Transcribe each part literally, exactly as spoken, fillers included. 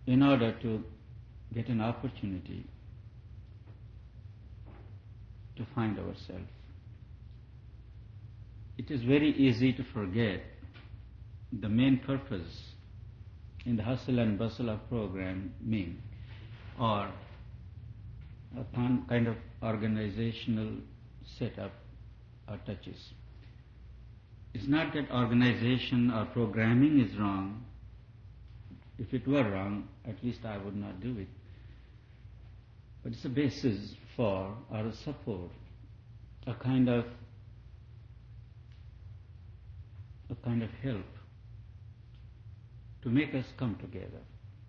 in order to get an opportunity to find ourselves. It is very easy to forget the main purpose in the hustle and bustle of programming or a kind of organizational setup or touches. It's not that organization or programming is wrong. If it were wrong, at least I would not do it. But it's a basis for or a support, a kind of a kind of help to make us come together.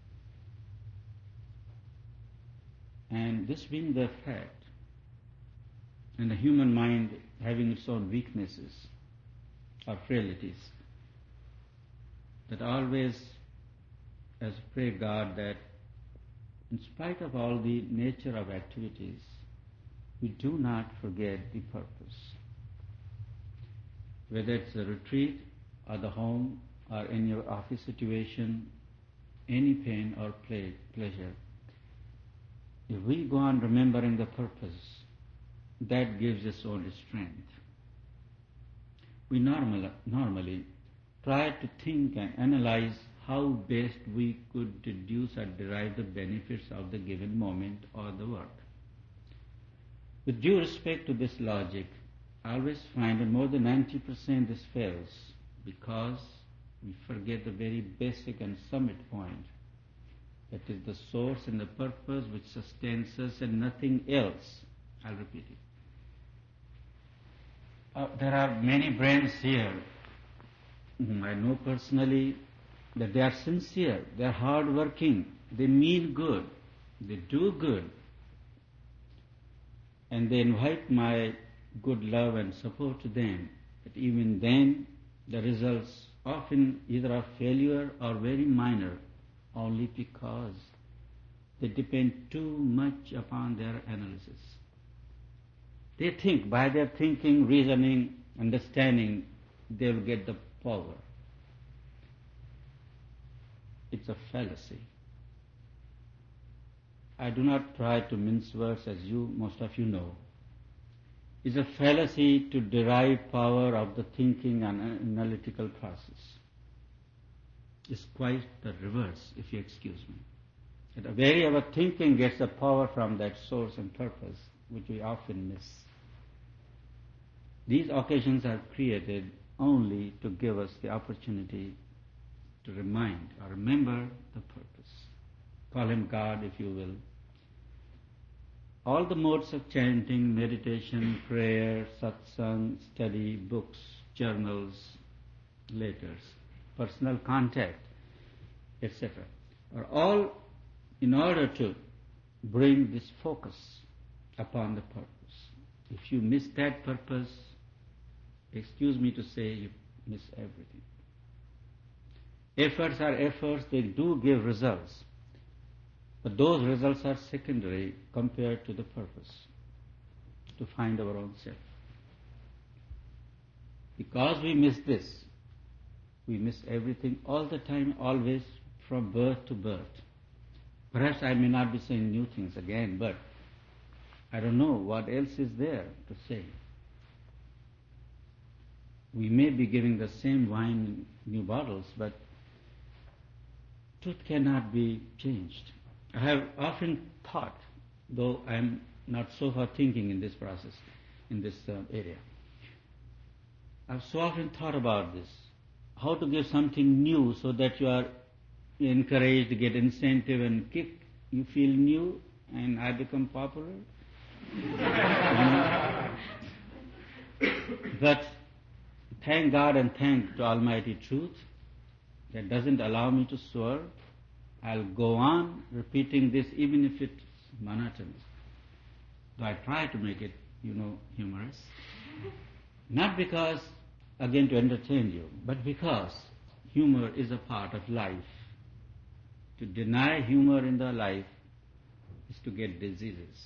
And this being the fact, and the human mind having its own weaknesses or frailties, that always, as pray God, that in spite of all the nature of activities, we do not forget the purpose. Whether it's a retreat or the home or in your office situation, any pain or play, pleasure, if we go on remembering the purpose, that gives us only strength. We normal, normally try to think and analyze how best we could deduce or derive the benefits of the given moment or the work. With due respect to this logic, I always find that more than ninety percent this fails because we forget the very basic and summit point. That is the source and the purpose which sustains us and nothing else. I'll repeat it. Uh, there are many brains here whom I know personally that they are sincere, they are hard-working, they mean good, they do good, and they invite my good love and support to them. But even then, the results often either are failure or very minor, only because they depend too much upon their analysis. They think by their thinking, reasoning, understanding, they will get the power. It's a fallacy. I do not try to mince words, as you, most of you know. It's a fallacy to derive power of the thinking and analytical process. It's quite the reverse, if you excuse me. That the very our thinking gets the power from that source and purpose, which we often miss. These occasions are created only to give us the opportunity to remind or remember the purpose. Call him God, if you will. All the modes of chanting, meditation, prayer, satsang, study, books, journals, letters, personal contact, et cetera, are all in order to bring this focus upon the purpose. If you miss that purpose, excuse me to say, you miss everything. Efforts are efforts, they do give results. But those results are secondary compared to the purpose, to find our own self. Because we miss this, we miss everything all the time, always, from birth to birth. Perhaps I may not be saying new things again, but I don't know what else is there to say. We may be giving the same wine in new bottles, but truth cannot be changed. I have often thought, though I am not so far thinking in this process, in this uh, area, I've so often thought about this, how to give something new so that you are encouraged to get incentive and kick, you feel new and I become popular. But thank God and thank to Almighty Truth that doesn't allow me to swerve. I'll go on repeating this even if it's monotonous. Though I try to make it, you know, humorous. Not because, again, to entertain you, but because humor is a part of life. To deny humor in the life is to get diseases.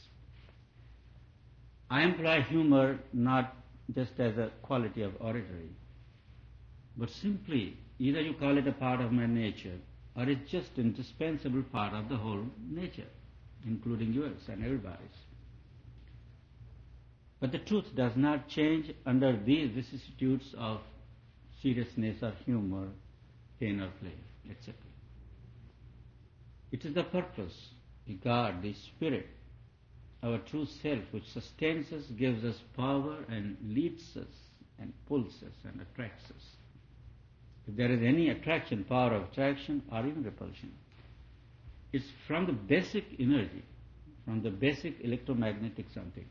I employ humor not just as a quality of oratory, but simply, either you call it a part of my nature, or it's just indispensable part of the whole nature, including yours and everybody's. But the truth does not change under these vicissitudes of seriousness or humor, pain or play, et cetera. It is the purpose, the God, the Spirit, our true self, which sustains us, gives us power, and leads us, and pulls us, and attracts us. If there is any attraction, power of attraction, or even repulsion, it's from the basic energy, from the basic electromagnetic something.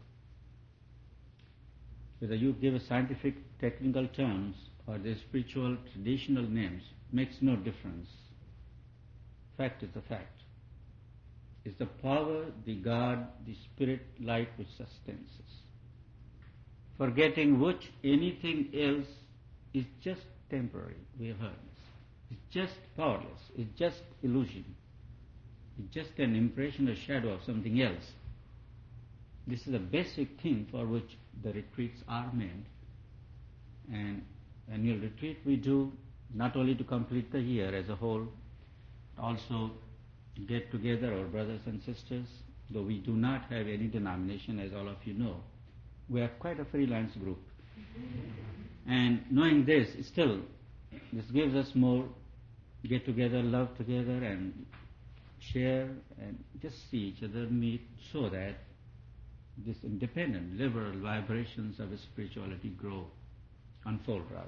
Whether you give a scientific technical terms or the spiritual traditional names, makes no difference. Fact is the fact. It's the power, the God, the Spirit, light which sustains us. Forgetting which anything else is just temporary, we have heard this. It's just powerless, it's just illusion. It's just an impression or shadow of something else. This is a basic thing for which the retreats are meant. And annual retreat we do not only to complete the year as a whole, also get together our brothers and sisters, though we do not have any denomination, as all of you know. We are quite a freelance group. And knowing this, still, this gives us more get together, love together, and share, and just see each other meet, so that this independent, liberal vibrations of spirituality grow, unfold rather.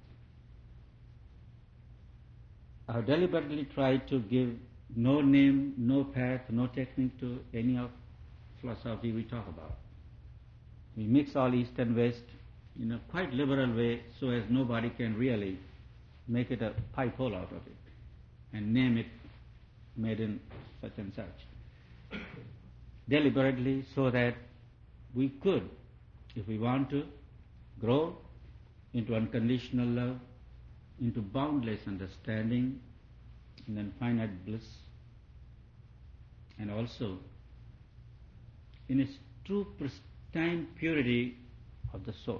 I have deliberately tried to give no name, no path, no technique to any of philosophy we talk about. We mix all East and West in a quite liberal way, so as nobody can really make it a pipe hole out of it and name it made in such and such. Deliberately, so that we could, if we want to, grow into unconditional love, into boundless understanding, and infinite bliss, and also in its true pristine purity of the soul.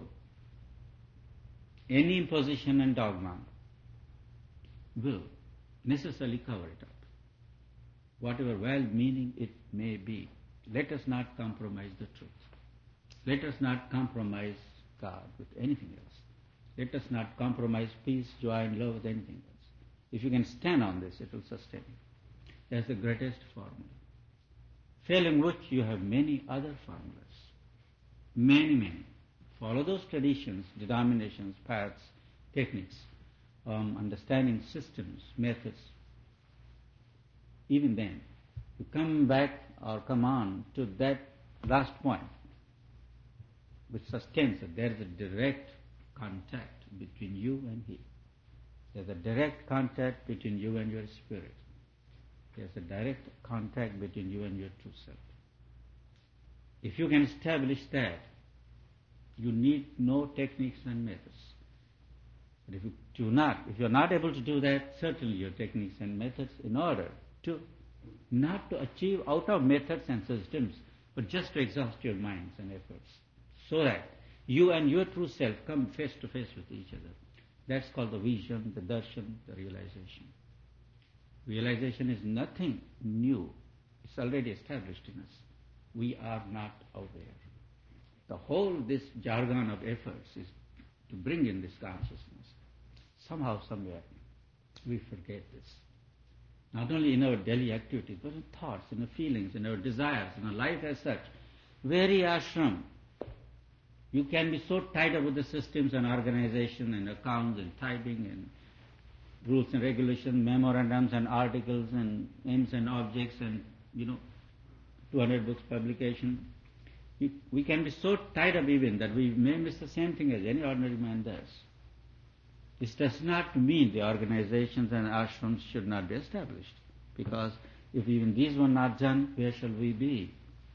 Any imposition and dogma will necessarily cover it up. Whatever well-meaning it may be, let us not compromise the truth. Let us not compromise God with anything else. Let us not compromise peace, joy, and love with anything else. If you can stand on this, it will sustain you. That's the greatest formula. Failing which, you have many other formulas. Many, many. Follow those traditions, denominations, paths, techniques, um, understanding systems, methods. Even then, you come back or come on to that last point, which sustains it. There is a direct contact between you and He. There's a direct contact between you and your spirit. There's a direct contact between you and your true self. If you can establish that, you need no techniques and methods. But if you do not, if you're not able to do that, certainly your techniques and methods, in order to not to achieve out of methods and systems, but just to exhaust your minds and efforts, so that you and your true self come face to face with each other. That's called the vision, the darshan, the realization. Realization is nothing new. It's already established in us. We are not aware. The whole, this jargon of efforts is to bring in this consciousness. Somehow, somewhere, we forget this. Not only in our daily activities, but in thoughts, in our feelings, in our desires, in our life as such. Very ashram. You can be so tied up with the systems and organization and accounts and typing and rules and regulations, memorandums and articles and aims and objects and, you know, two hundred books publication. We, we can be so tied up even that we may miss the same thing as any ordinary man does. This does not mean the organizations and ashrams should not be established, because if even these were not done, where shall we be?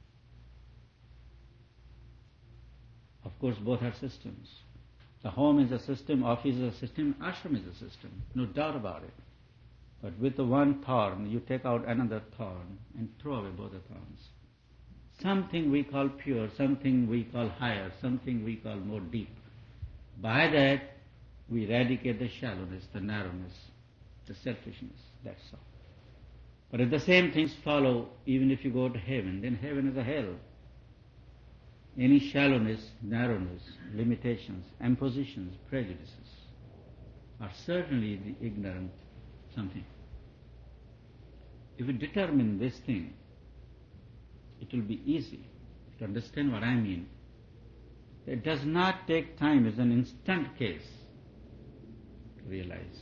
Of course, both are systems. The home is a system, office is a system, ashram is a system, no doubt about it. But with the one thorn, you take out another thorn and throw away both the thorns. Something we call pure, something we call higher, something we call more deep. By that, we eradicate the shallowness, the narrowness, the selfishness, that's all. But if the same things follow, even if you go to heaven, then heaven is a hell. Any shallowness, narrowness, limitations, impositions, prejudices are certainly the ignorant something. If you determine this thing, it will be easy to understand what I mean. It does not take time, it's an instant case to realize.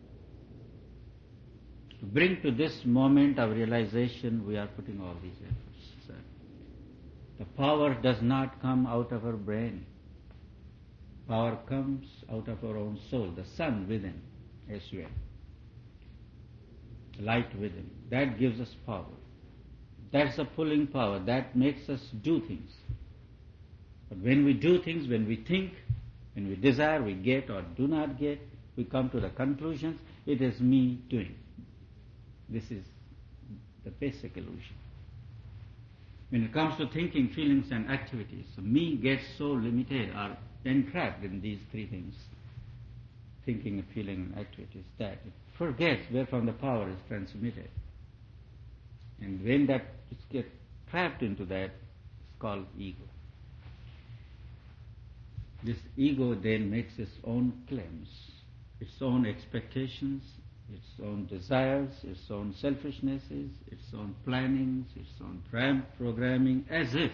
To bring to this moment of realization, we are putting all these efforts. Sir. The power does not come out of our brain. Power comes out of our own soul, the sun within, S U N. Light within. That gives us power. That's the pulling power. That makes us do things. But when we do things, when we think, when we desire, we get or do not get, we come to the conclusions, it is me doing. This is the basic illusion. When it comes to thinking, feelings and activities, so me gets so limited or entrapped in these three things, thinking, feeling and activities, that it forgets where from the power is transmitted. And when that gets trapped into that, it's called ego. This ego then makes its own claims, its own expectations, its own desires, its own selfishnesses, its own plannings, its own programming, as if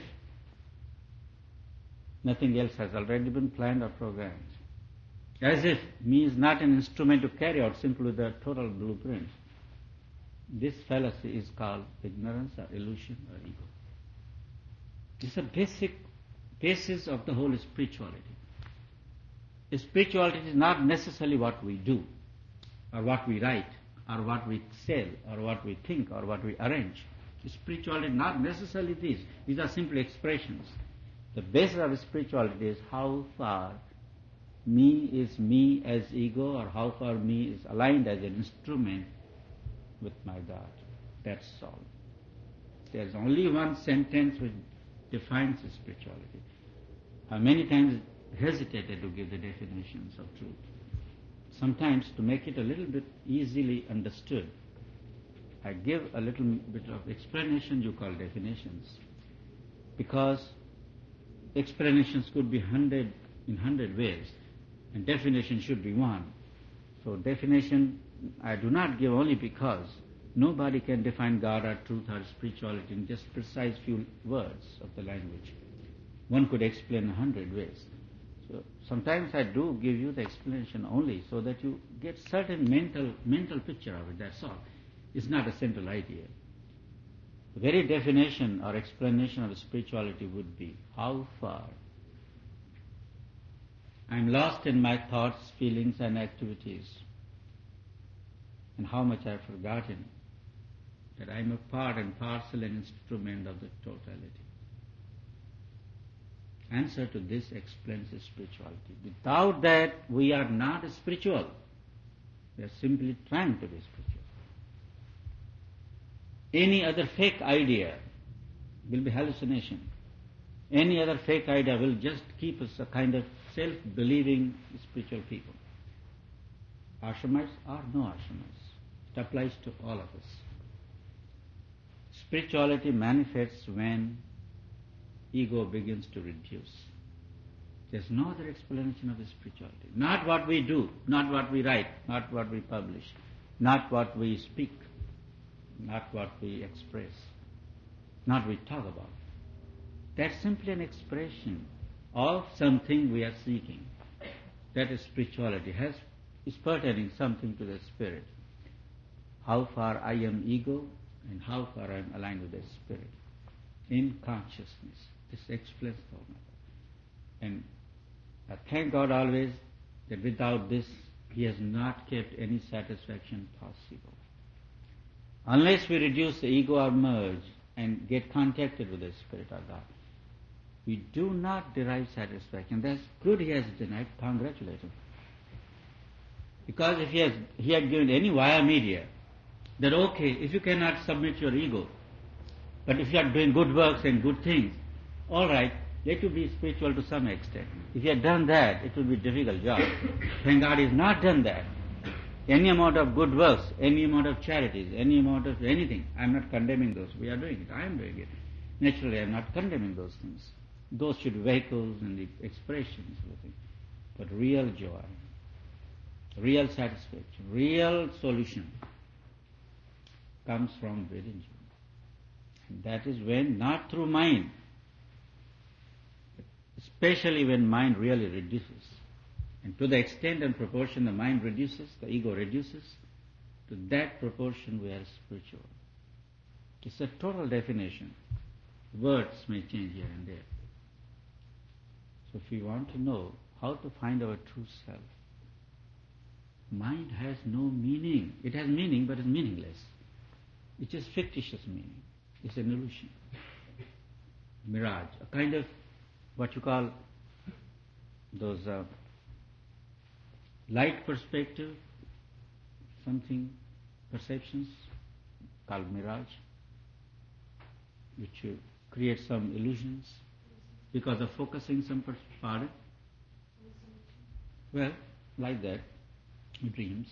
nothing else has already been planned or programmed. As if me is not an instrument to carry out simply the total blueprint. This fallacy is called ignorance or illusion or ego. This is a basic basis of the whole spirituality. Spirituality is not necessarily what we do, or what we write, or what we sell, or what we think, or what we arrange. Spirituality is not necessarily these. These are simply expressions. The basis of spirituality is how far me is me as ego, or how far me is aligned as an instrument with my God. That's all. There's only one sentence which defines spirituality. I many times hesitated to give the definitions of truth. Sometimes, to make it a little bit easily understood, I give a little bit of explanation you call definitions, because explanations could be hundred in hundred ways, and definition should be one. So definition I do not give only because nobody can define God or truth or spirituality in just precise few words of the language. One could explain a hundred ways. So sometimes I do give you the explanation only so that you get certain mental mental picture of it, that's all. It's not a central idea. The very definition or explanation of spirituality would be how far I'm lost in my thoughts, feelings and activities, and how much I've forgotten that I'm a part and parcel and instrument of the totality. Answer to this explains spirituality. Without that, we are not spiritual. We are simply trying to be spiritual. Any other fake idea will be hallucination. Any other fake idea will just keep us a kind of self-believing spiritual people. Ashramites or no ashramites. It applies to all of us. Spirituality manifests when ego begins to reduce. There's no other explanation of the spirituality. Not what we do, not what we write, not what we publish, not what we speak, not what we express, not what we talk about. That's simply an expression of something we are seeking. That is spirituality, has, is pertaining something to the spirit. How far I am ego and how far I am aligned with the spirit in consciousness. This explains the whole matter. And I thank God always that without this, He has not kept any satisfaction possible. Unless we reduce the ego or merge and get contacted with the Spirit of God, we do not derive satisfaction. That's good He has done. I congratulate Him. Because if He has He had given any via media, that okay, if you cannot submit your ego, but if you are doing good works and good things, all right, let you be spiritual to some extent. If you had done that, it would be a difficult job. Thank God He has not done that. Any amount of good works, any amount of charities, any amount of anything. I am not condemning those. We are doing it. I am doing it. Naturally, I am not condemning those things. Those should be vehicles and the expressions of the thing. But real joy, real satisfaction, real solution comes from within you. And that is when, not through mind, especially when mind really reduces. And to the extent and proportion the mind reduces, the ego reduces, to that proportion we are spiritual. It's a total definition. Words may change here and there. So if we want to know how to find our true self, mind has no meaning. It has meaning, but it's meaningless. It's just fictitious meaning. It's an illusion. Mirage, a kind of what you call those uh, light perspective, something, perceptions called mirage, which uh, create some illusions because of focusing some pers- pardon? Well, like that, dreams.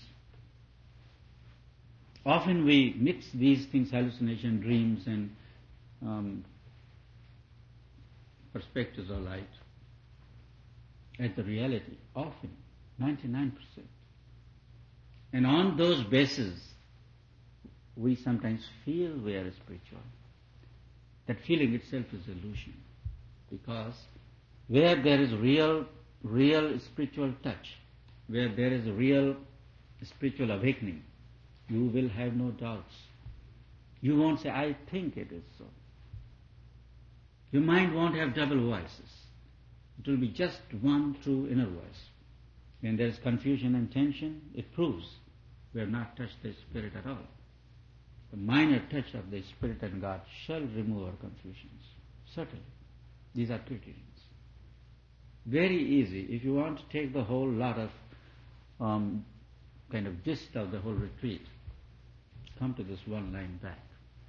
Often we mix these things, hallucination, dreams, and um, perspectives of light as the reality, often, ninety-nine percent. And on those bases, we sometimes feel we are spiritual. That feeling itself is illusion. Because where there is real, real spiritual touch, where there is real spiritual awakening, you will have no doubts. You won't say, I think it is so. Your mind won't have double voices. It will be just one true inner voice. When there is confusion and tension, it proves we have not touched the Spirit at all. The minor touch of the Spirit and God shall remove our confusions. Certainly. These are criterions. Very easy. If you want to take the whole lot of um, kind of gist of the whole retreat, come to this one line back.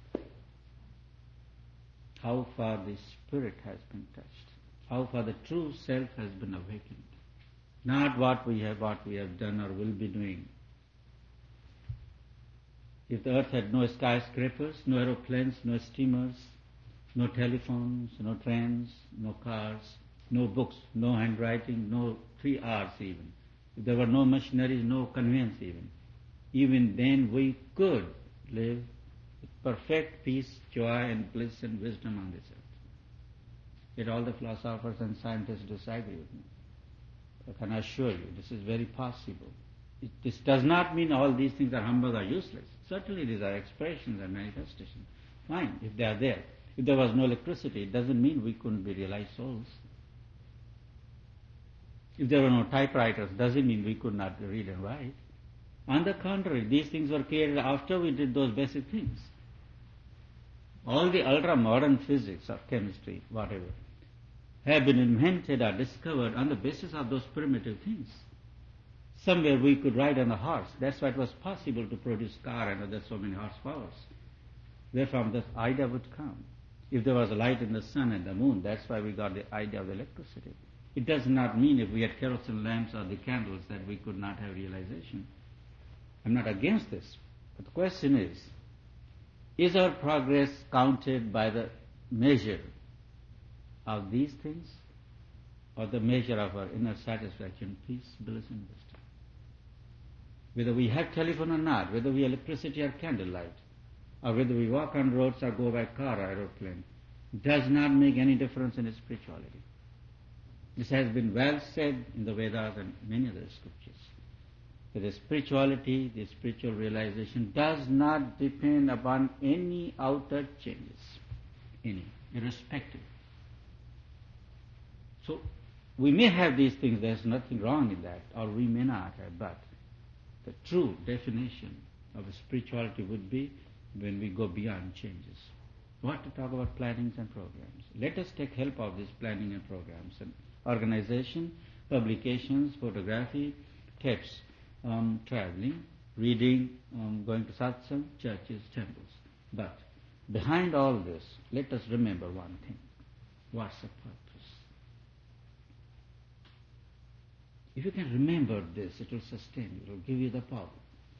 How far the Spirit has been touched. How far the true self has been awakened. Not what we have, what we have done or will be doing. If the earth had no skyscrapers, no aeroplanes, no steamers, no telephones, no trains, no cars, no books, no handwriting, no three R's even. If there were no machineries, no conveyance even. Even then we could live with perfect peace, joy and bliss and wisdom on this earth. Yet all the philosophers and scientists disagree with me. I can assure you, this is very possible. It, this does not mean all these things are humbug or useless. Certainly these are expressions and manifestations. Fine, if they are there. If there was no electricity, it doesn't mean we couldn't be realized souls. If there were no typewriters, doesn't mean we could not read and write. On the contrary, these things were created after we did those basic things. All the ultra-modern physics or chemistry, whatever, have been invented or discovered on the basis of those primitive things. Somewhere we could ride on a horse. That's why it was possible to produce car and other so many horsepowers. Wherefrom this idea would come. If there was a light in the sun and the moon, that's why we got the idea of electricity. It does not mean if we had kerosene lamps or the candles that we could not have realization. I'm not against this. But the question is, is our progress counted by the measure of these things or the measure of our inner satisfaction, peace, bliss and wisdom? Whether we have telephone or not, whether we have electricity or candlelight, or whether we walk on roads or go by car or aeroplane, does not make any difference in spirituality. This has been well said in the Vedas and many other scriptures. That the spirituality, the spiritual realization does not depend upon any outer changes, any, irrespective. So, we may have these things, there's nothing wrong in that, or we may not have, but the true definition of spirituality would be when we go beyond changes. What to talk about plannings and programs? Let us take help of these planning and programs and organization, publications, photography, tapes, um, traveling, reading, um, going to satsang, churches, temples. But behind all this, let us remember one thing. What's the purpose? If you can remember this, it will sustain you, it will give you the power.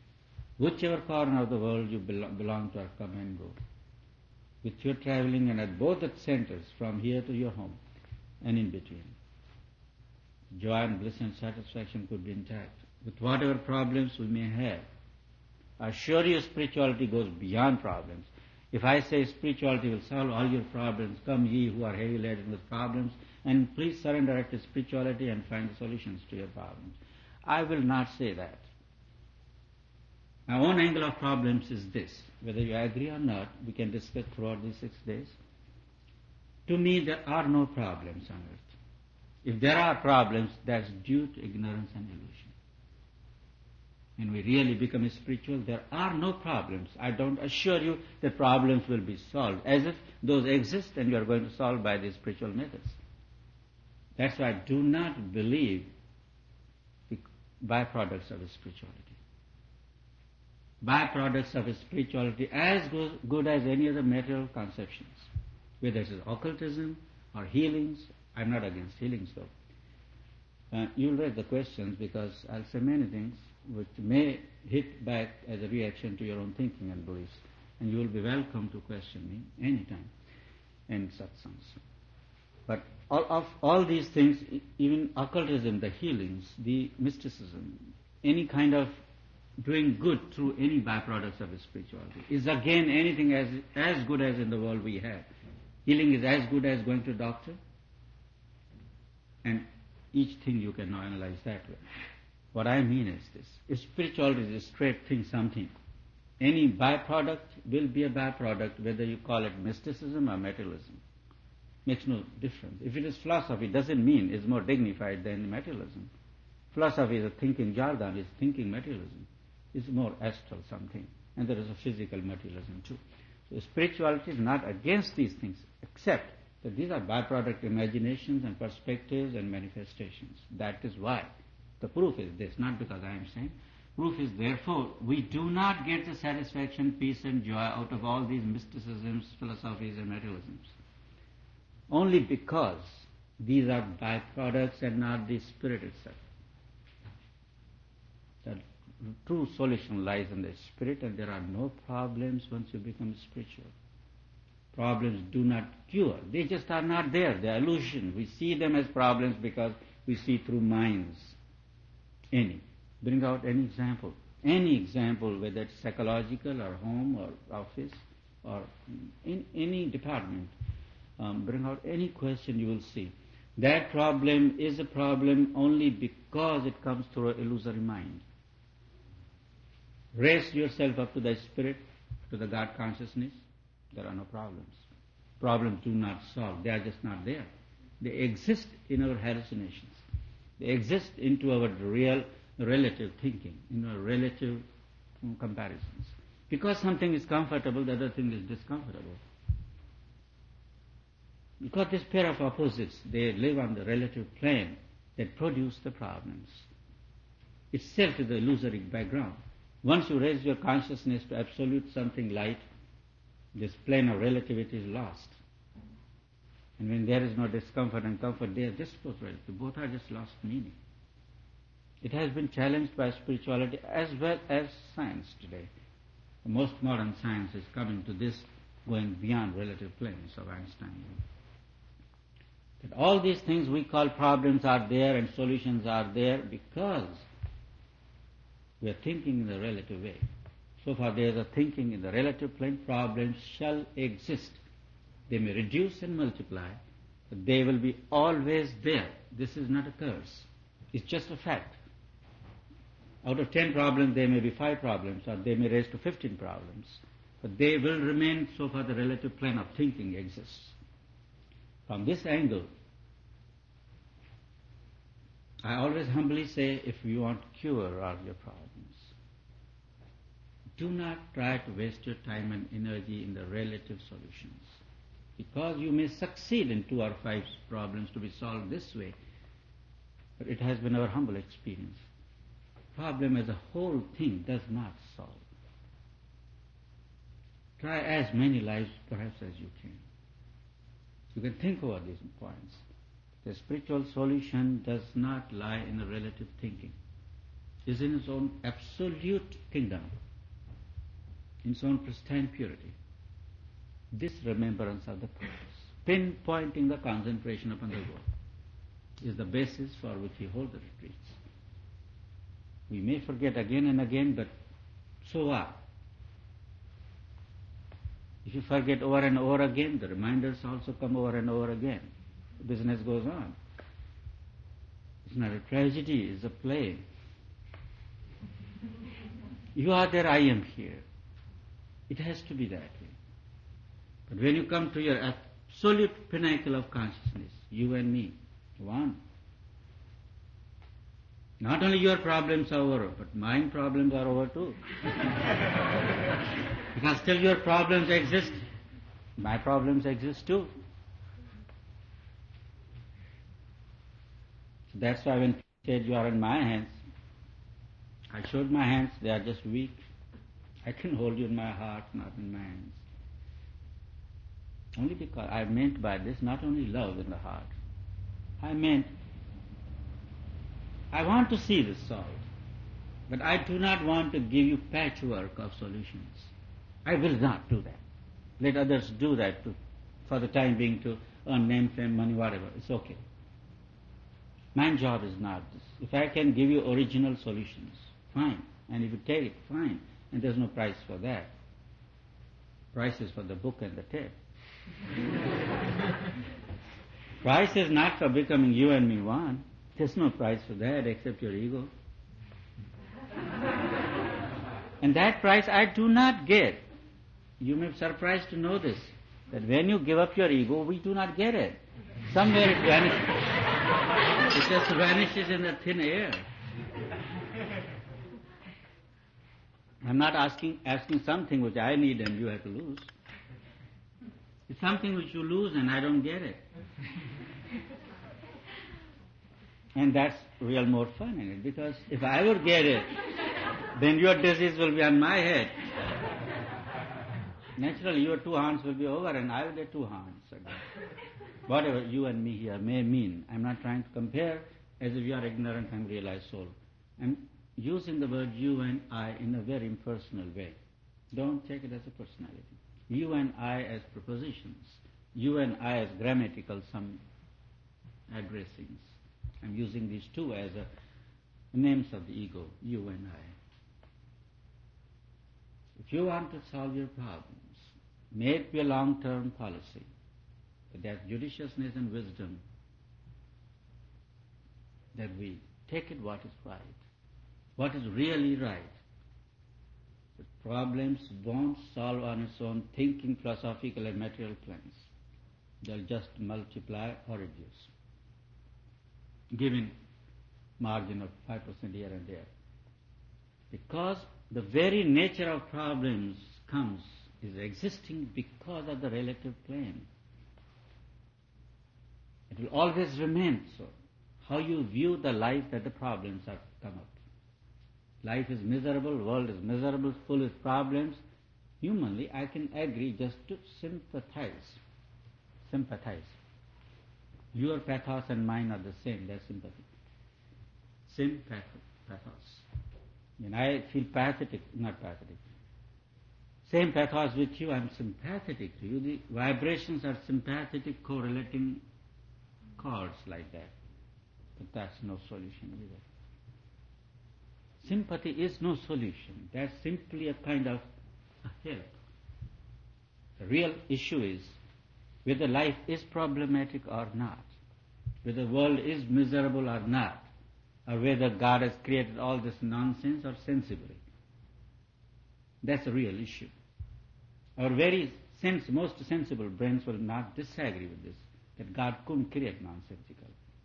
whichever corner of the world you belo- belong to or come and go. With your traveling and at both the centers, from here to your home and in between. Joy and bliss and satisfaction could be intact. With whatever problems we may have, I assure you spirituality goes beyond problems. If I say spirituality will solve all your problems, come ye who are heavy laden with problems, and please surrender it to spirituality and find the solutions to your problems. I will not say that. My own angle of problems is this. Whether you agree or not, we can discuss throughout these six days. To me, there are no problems on earth. If there are problems, that's due to ignorance and illusion. When we really become spiritual, there are no problems. I don't assure you that problems will be solved, as if those exist and you are going to solve by these spiritual methods. That's why I do not believe the byproducts of spirituality. Byproducts of spirituality as good as any other material conceptions, whether it is occultism or healings. I'm not against healings though. Uh, you'll read the questions because I'll say many things which may hit back as a reaction to your own thinking and beliefs, and you will be welcome to question me anytime in satsangs. But all of all these things, even occultism, the healings, the mysticism, any kind of doing good through any byproducts of spirituality is again anything as as good as in the world we have. Healing is as good as going to a doctor, and each thing you can now analyze that way. What I mean is this. If spirituality is a straight thing, something, any byproduct will be a byproduct, whether you call it mysticism or materialism. Makes no difference. If it is philosophy, it doesn't mean it's more dignified than materialism. Philosophy is a thinking jargon, it's thinking materialism. It's more astral something. And there is a physical materialism too. So spirituality is not against these things, except that these are byproduct imaginations and perspectives and manifestations. That is why. The proof is this, not because I am saying. Proof is therefore, we do not get the satisfaction, peace and joy out of all these mysticisms, philosophies and materialisms. Only because these are byproducts and not the spirit itself. The true solution lies in the spirit, and there are no problems once you become spiritual. Problems do not cure. They just are not there. They are illusion. We see them as problems because we see through minds. Any. Bring out any example. Any example, whether it's psychological or home or office or in any department. Um, bring out any question, you will see. That problem is a problem only because it comes through an illusory mind. Raise yourself up to the spirit, to the God consciousness, there are no problems. Problems do not solve. They are just not there. They exist in our hallucinations. They exist into our real, relative thinking, in our relative comparisons. Because something is comfortable, the other thing is discomfortable. Because this pair of opposites, they live on the relative plane that produce the problems. Itself is the illusory background. Once you raise your consciousness to absolute something light, this plane of relativity is lost. And when there is no discomfort and comfort, they are just both relative. Both are just lost meaning. It has been challenged by spirituality as well as science today. The most modern science is coming to this, going beyond relative planes of Einstein. That all these things we call problems are there and solutions are there because we are thinking in the relative way. So far there is a thinking in the relative plane, problems shall exist. They may reduce and multiply, but they will be always there. This is not a curse. It's just a fact. Out of ten problems, there may be five problems, or they may raise to fifteen problems. But they will remain so far the relative plane of thinking exists. From this angle, I always humbly say, if you want to cure all your problems, do not try to waste your time and energy in the relative solutions. Because you may succeed in two or five problems to be solved this way, but it has been our humble experience. Problem as a whole thing does not solve. Try as many lives perhaps as you can. You can think over these points. The spiritual solution does not lie in the relative thinking. It is in its own absolute kingdom. in its own pristine purity. This remembrance of the purpose, pinpointing the concentration upon the goal, is the basis for which we hold the retreats. We may forget again and again, but so what? If you forget over and over again, the reminders also come over and over again. The business goes on. It's not a tragedy, it's a play. You are there, I am here. It has to be that way. But when you come to your absolute pinnacle of consciousness, you and me, one. Not only your problems are over, but mine problems are over too. Because still your problems exist, my problems exist too. So that's why when he said you are in my hands, I showed my hands, they are just weak. I can hold you in my heart, not in my hands. Only because I meant by this not only love in the heart, I meant I want to see this solved, but I do not want to give you patchwork of solutions. I will not do that. Let others do that to, for the time being, to earn name, fame, money, whatever. It's okay. My job is not this. If I can give you original solutions, fine. And if you take it, fine. And there's no price for that. Price is for the book and the tape. Price is not for becoming you and me one. There's no price for that except your ego. And that price I do not get. You may be surprised to know this, that when you give up your ego, we do not get it. Somewhere it vanishes. It just vanishes in the thin air. I'm not asking asking something which I need and you have to lose. It's something which you lose and I don't get it. And that's real more fun in it, because if I would get it, then your disease will be on my head. Naturally, your two hands will be over and I will get two hands again. Whatever you and me here may mean, I'm not trying to compare as if you are ignorant and realized soul. I'm using the word you and I in a very impersonal way. Don't take it as a personality. You and I as prepositions. You and I as grammatical some addressings. I'm using these two as a, names of the ego, you and I. If you want to solve your problems, may it be a long-term policy, but there's judiciousness and wisdom that we take it what is right, what is really right. The problems won't solve on its own thinking, philosophical and material plans. They'll just multiply or reduce, given margin of five percent here and there. Because the very nature of problems comes, is existing because of the relative plane. It will always remain so. How you view the life that the problems have come up. Life is miserable, world is miserable, full with problems. Humanly, I can agree just to sympathize. Sympathize. Your pathos and mine are the same, they're sympathy. Sympathos. When I feel pathetic, not pathetic. Same pathos with you, I'm sympathetic to you. The vibrations are sympathetic, correlating chords like that. But that's no solution either. Sympathy is no solution. That's simply a kind of a help. The real issue is whether life is problematic or not, whether the world is miserable or not, or whether God has created all this nonsense or sensibly. That's a real issue. Our very sense, most sensible brains will not disagree with this, that God couldn't create nonsensical.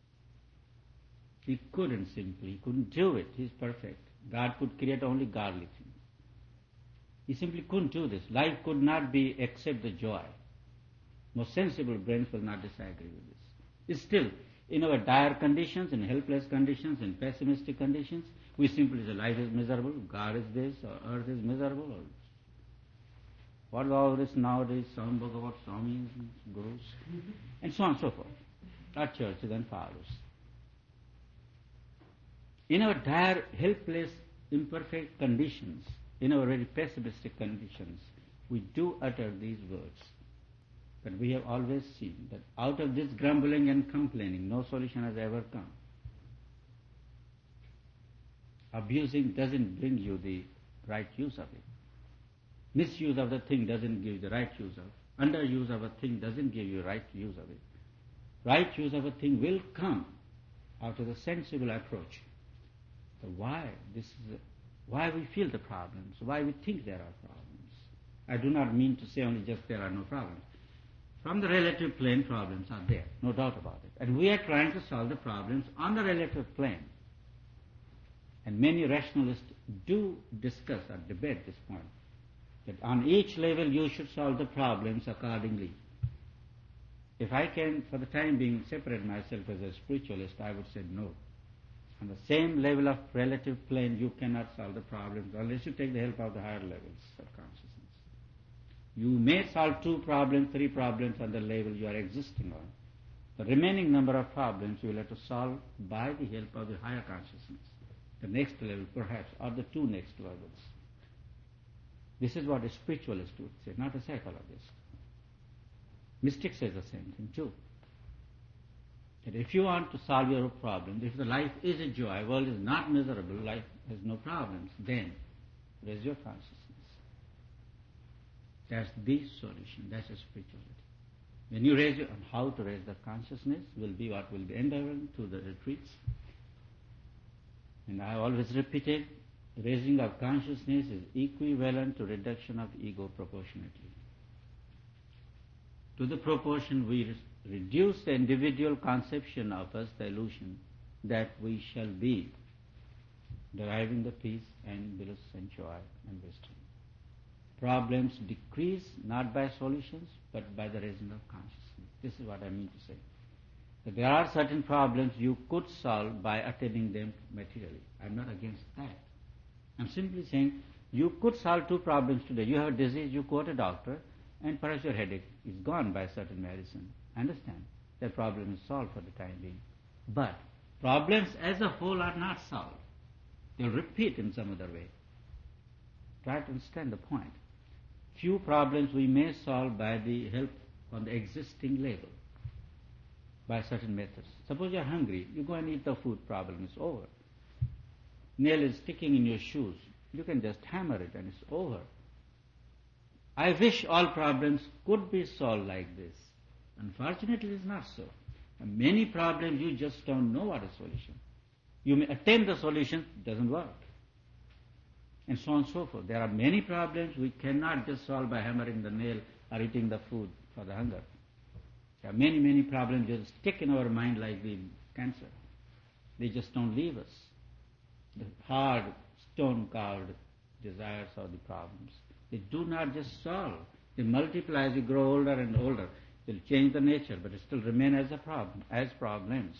He couldn't simply, he couldn't do it. He's perfect. God could create only godly things. He simply couldn't do this. Life could not be except the joy. Most sensible brains will not disagree with this. It's still, in our dire conditions, in helpless conditions, in pessimistic conditions, we simply say life is miserable, God is this, or earth is miserable. Or what is all this nowadays? Some book about Swamis and Gurus, and so on and so forth. Our churches and fathers. In our dire, helpless, imperfect conditions, in our very pessimistic conditions, we do utter these words. But we have always seen that out of this grumbling and complaining, no solution has ever come. Abusing doesn't bring you the right use of it. Misuse of the thing doesn't give you the right use of it. Underuse of a thing doesn't give you right use of it. Right use of a thing will come out of the sensible approach. So why this is a, why we feel the problems, why we think there are problems. I do not mean to say only just there are no problems. From the relative plane, problems are there, no doubt about it. And we are trying to solve the problems on the relative plane. And many rationalists do discuss or debate this point, that on each level you should solve the problems accordingly. If I can, for the time being, separate myself as a spiritualist, I would say no. On the same level of relative plane, you cannot solve the problems unless you take the help of the higher levels of consciousness. You may solve two problems, three problems on the level you are existing on. The remaining number of problems you will have to solve by the help of the higher consciousness, the next level perhaps, or the two next levels. This is what a spiritualist would say, not a psychologist. Mystic says the same thing too. That if you want to solve your problems, if the life is a joy, world is not miserable, life has no problems, then raise your consciousness. That's the solution. That's a spirituality. When you raise your, how to raise the consciousness will be what will be endeavoring to the retreats. And I always repeated, raising of consciousness is equivalent to reduction of ego proportionately. To the proportion we re- reduce the individual conception of us, the illusion that we shall be deriving the peace and bliss and joy and wisdom. Problems decrease not by solutions, but by the raising of consciousness. This is what I mean to say. That there are certain problems you could solve by attaining them materially. I'm not against that. I'm simply saying you could solve two problems today. You have a disease, you go to a doctor, and perhaps your headache is gone by a certain medicine. Understand? That problem is solved for the time being. But problems as a whole are not solved. They'll repeat in some other way. Try to understand the point. Few problems we may solve by the help on the existing level, by certain methods. Suppose you're hungry, you go and eat the food, problem is over. Nail is sticking in your shoes, you can just hammer it and it's over. I wish all problems could be solved like this. Unfortunately, it's not so. And many problems you just don't know what a solution. You may attempt the solution, it doesn't work. And so on and so forth. There are many problems we cannot just solve by hammering the nail or eating the food for the hunger. There are many, many problems just stick in our mind like the cancer. They just don't leave us. The hard, stone-carved desires are the problems. They do not just solve. They multiply as you grow older and older. They'll change the nature, but it still remain as a problem, as problems.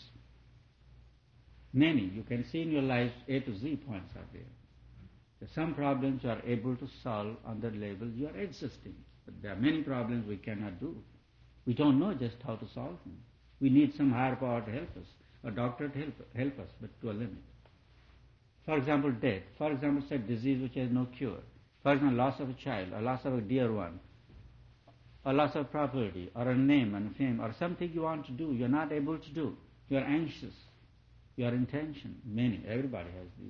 Many, you can see in your life, A to Z points are there. Some problems you are able to solve on the level you are existing. But there are many problems we cannot do. We don't know just how to solve them. We need some higher power to help us, a doctor to help, help us, but to a limit. For example, death. For example, say disease which has no cure. For example, loss of a child, a loss of a dear one, a loss of property, or a name and fame, or something you want to do, you're not able to do. You're anxious. Your intention, many, everybody has these.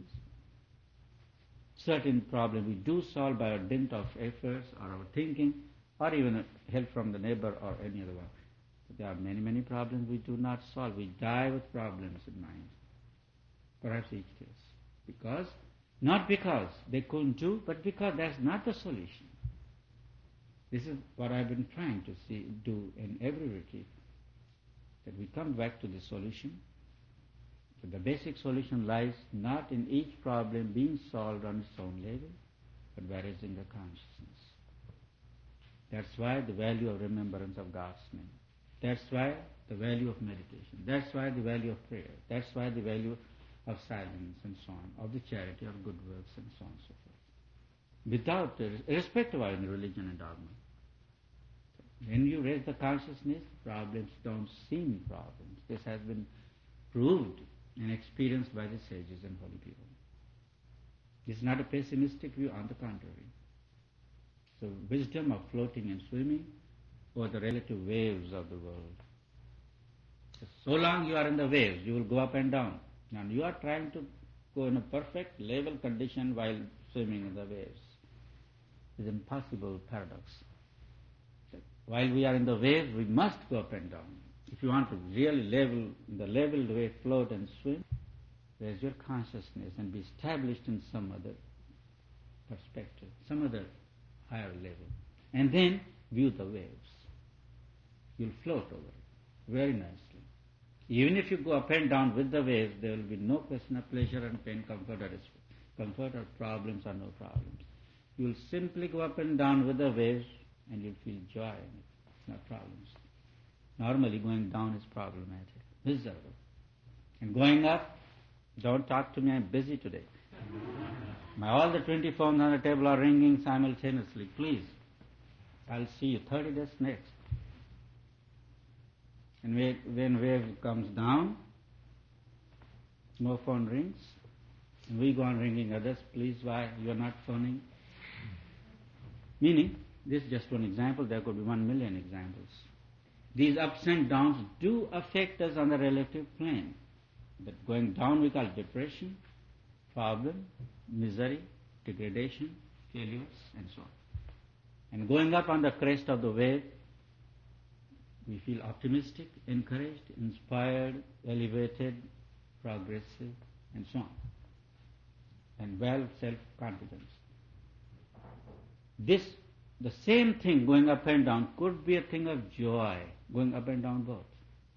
Certain problems we do solve by a dint of efforts or our thinking, or even help from the neighbor or any other one. But there are many, many problems we do not solve. We die with problems in mind. Perhaps each case. Because, not because they couldn't do, but because that's not the solution. This is what I've been trying to see, do in every retreat. That we come back to the solution. But the basic solution lies not in each problem being solved on its own level, but by raising the consciousness. That's why the value of remembrance of God's name. That's why the value of meditation. That's why the value of prayer. That's why the value of silence and so on, of the charity, of good works and so on and so forth. Without, irrespective of any religion and dogma. When you raise the consciousness, problems don't seem problems. This has been proved and experienced by the sages and holy people. It's not a pessimistic view, on the contrary. So wisdom of floating and swimming over the relative waves of the world. So long you are in the waves, you will go up and down. And you are trying to go in a perfect level condition while swimming in the waves. It's an impossible paradox. While we are in the waves, we must go up and down. If you want to really level, the leveled way, float and swim, raise your consciousness and be established in some other perspective, some other higher level. And then view the waves. You'll float over it very nicely. Even if you go up and down with the waves, there will be no question of pleasure and pain, comfort or comfort or problems or no problems. You'll simply go up and down with the waves and you'll feel joy in it. It's not problems. Normally going down is problematic, miserable. And going up, don't talk to me, I'm busy today. My, all the twenty phones on the table are ringing simultaneously. Please, I'll see you thirty days next. And when wave comes down, no phone rings. And we go on ringing others. Please, why you are not phoning? Meaning, this is just one example. There could be one million examples. These ups and downs do affect us on the relative plane. But going down we call depression, problem, misery, degradation, failures, and so on. And going up on the crest of the wave, we feel optimistic, encouraged, inspired, elevated, progressive, and so on. And well self-confidence. This, the same thing going up and down could be a thing of joy, going up and down both.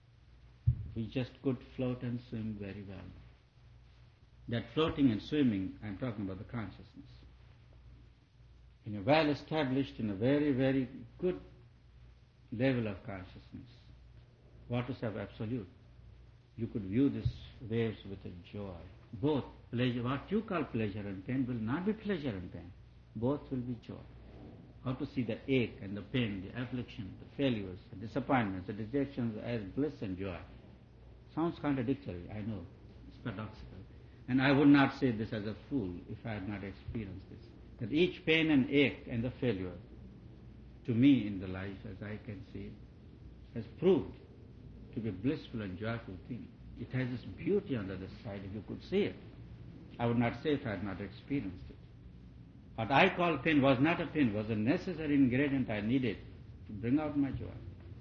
We just could float and swim very well. That floating and swimming, I'm talking about the consciousness. In a well established, in a very, very good level of consciousness, waters of absolute, you could view these waves with a joy. Both pleasure, what you call pleasure and pain will not be pleasure and pain. Both will be joy. How to see the ache and the pain, the affliction, the failures, the disappointments, the dejections as bliss and joy. Sounds contradictory, I know. It's paradoxical. And I would not say this as a fool if I had not experienced this. That each pain and ache and the failure, to me in the life as I can see it, has proved to be a blissful and joyful thing. It has this beauty on the other side if you could see it. I would not say if I had not experienced it. What I call pain was not a pain, was a necessary ingredient I needed to bring out my joy.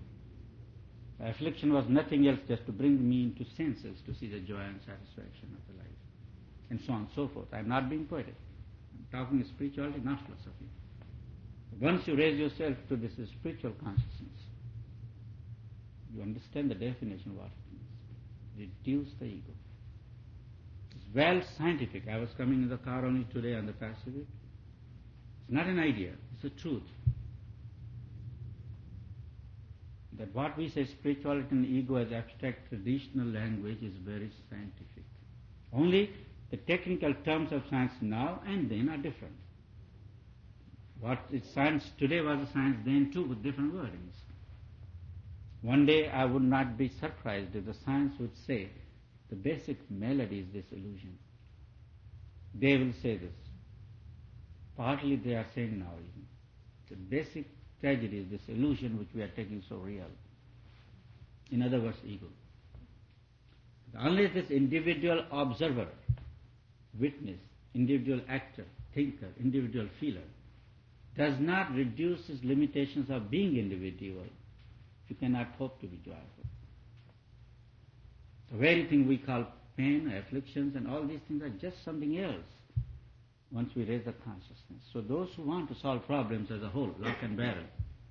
The affliction was nothing else just to bring me into senses to see the joy and satisfaction of the life. And so on and so forth. I'm not being poetic. I'm talking spirituality, not philosophy. Once you raise yourself to this spiritual consciousness, you understand the definition of what it means. Reduce the ego. It's well scientific. I was coming in the car only today on the Pacific. It's not an idea, it's a truth. That what we say spirituality and ego as abstract traditional language is very scientific. Only the technical terms of science now and then are different. What is science today was a science then too with different wordings. One day I would not be surprised if the science would say the basic melody is this illusion. They will say this. Partly they are saying now even. The basic tragedy is this illusion which we are taking so real. In other words, ego. Unless this individual observer, witness, individual actor, thinker, individual feeler, does not reduce his limitations of being individual, you cannot hope to be joyful. The very thing we call pain, afflictions, and all these things are just something else once we raise the consciousness. So those who want to solve problems as a whole, lock and barrel,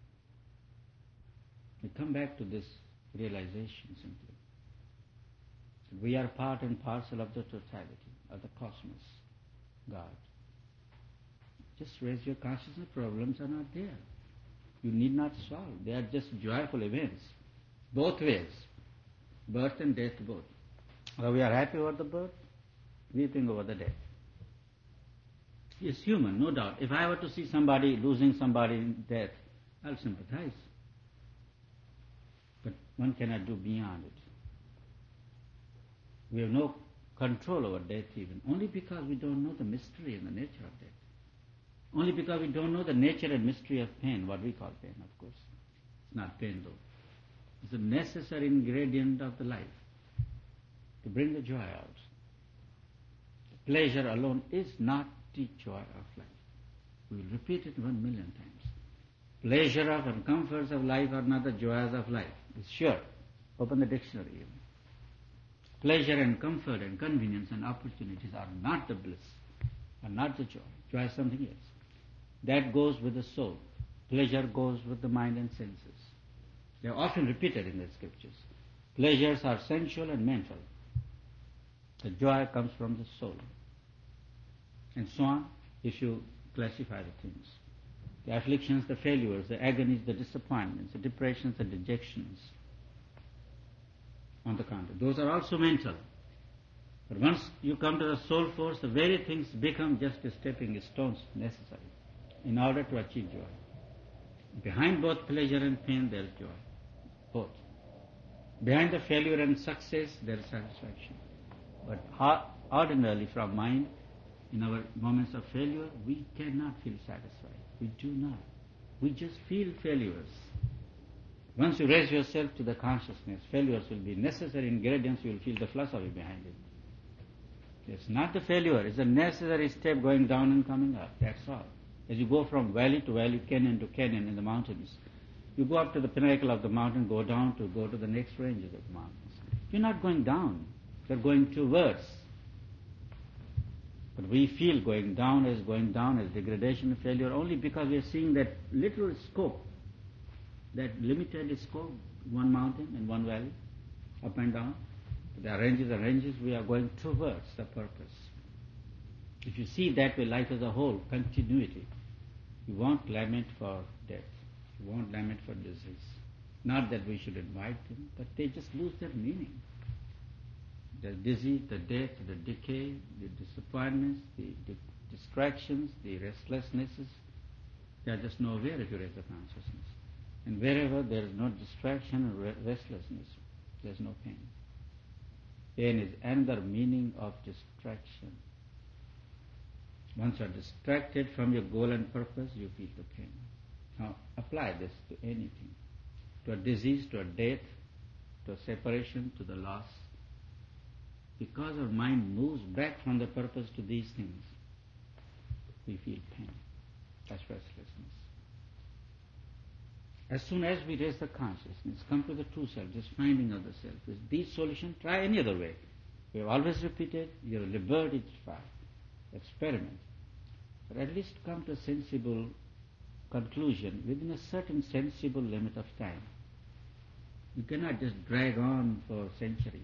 we come back to this realization simply. We are part and parcel of the totality, of the cosmos, God. Just raise your consciousness, problems are not there. You need not solve. They are just joyful events, both ways, birth and death both. Well, we are happy over the birth, weeping over the death. He is human, no doubt. If I were to see somebody losing somebody in death, I'll sympathize. But one cannot do beyond it. We have no control over death even, only because we don't know the mystery and the nature of death. Only because we don't know the nature and mystery of pain, what we call pain, of course. It's not pain though. It's a necessary ingredient of the life to bring the joy out. Pleasure alone is not the joy of life. We will repeat it one million times. Pleasure of and comforts of life are not the joys of life. It's sure. Open the dictionary even. Pleasure and comfort and convenience and opportunities are not the bliss, are not the joy. Joy is something else. That goes with the soul. Pleasure goes with the mind and senses. They are often repeated in the scriptures. Pleasures are sensual and mental. The joy comes from the soul. And so on, if you classify the things. The afflictions, the failures, the agonies, the disappointments, the depressions, the dejections. On the contrary, those are also mental. But once you come to the soul force, the very things become just a stepping stones necessary in order to achieve joy. Behind both pleasure and pain, there is joy. Both. Behind the failure and success, there is satisfaction. But ordinarily from mind, in our moments of failure, we cannot feel satisfied. We do not. We just feel failures. Once you raise yourself to the consciousness, failures will be necessary ingredients, you will feel the philosophy behind it. It's not the failure, it's a necessary step going down and coming up, that's all. As you go from valley to valley, canyon to canyon in the mountains, you go up to the pinnacle of the mountain, go down to go to the next ranges of the mountains. You're not going down, you're going towards. But we feel going down as going down as degradation and failure only because we are seeing that little scope, that limited scope, one mountain and one valley, up and down. There are ranges and ranges, we are going towards the purpose. If you see that way, life as a whole, continuity, you won't lament for death, you won't lament for disease. Not that we should invite them, but they just lose their meaning. The disease, the death, the decay, the disappointments, the, the distractions, the restlessnesses, they are just nowhere if you raise the consciousness. And wherever there is no distraction or restlessness, there is no pain. Pain is another meaning of distraction. Once you are distracted from your goal and purpose, you feel the pain. Now apply this to anything, to a disease, to a death, to a separation, to the loss. Because our mind moves back from the purpose to these things, we feel pain. That's restlessness. As soon as we raise the consciousness, come to the true self, this finding of the self, is the solution, try any other way. We have always repeated, you're at liberty to try, experiment. But at least come to a sensible conclusion within a certain sensible limit of time. You cannot just drag on for centuries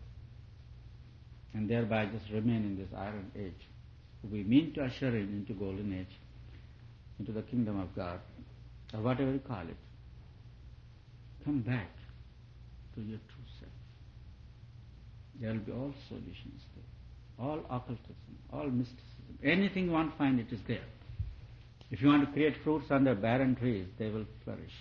and thereby just remain in this iron age. We mean to usher in into golden age, into the kingdom of God, or whatever you call it. Come back to your true self. There will be all solutions there, all occultism, all mysticism. Anything you want to find, it is there. If you want to create fruits under barren trees, they will flourish.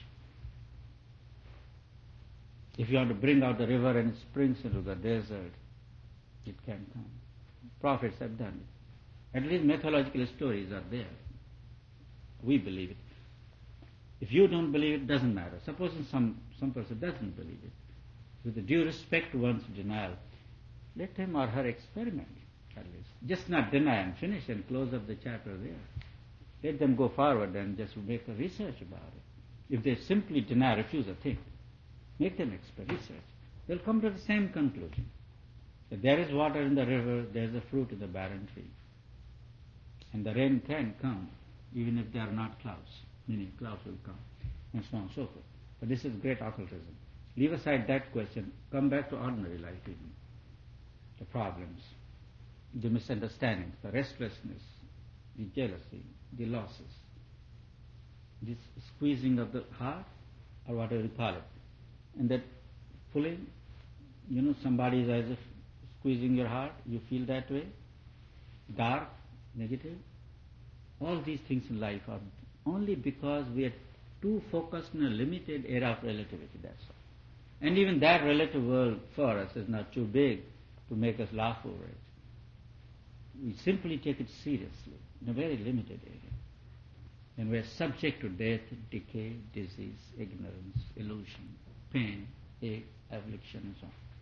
If you want to bring out the river and springs into the desert, it can come. Prophets have done it. At least mythological stories are there. We believe it. If you don't believe it, doesn't matter. Supposing some, some person doesn't believe it, with the due respect to one's denial, let him or her experiment, at least. Just not deny and finish and close up the chapter there. Let them go forward and just make a research about it. If they simply deny, refuse a thing, make them experiment, research. They'll come to the same conclusion. That there is water in the river, there is a fruit in the barren tree. And the rain can come, even if there are not clouds, meaning clouds will come, and so on and so forth. But this is great occultism. Leave aside that question, come back to ordinary life even. The problems, the misunderstandings, the restlessness, the jealousy, the losses, this squeezing of the heart, or whatever you call it, and that pulling, you know, somebody is as if squeezing your heart, you feel that way, dark, negative. All these things in life are only because we are too focused in a limited era of relativity, that's all. And even that relative world for us is not too big to make us laugh over it. We simply take it seriously in a very limited area. And we are subject to death, decay, disease, ignorance, illusion, pain, ache, affliction, and so on.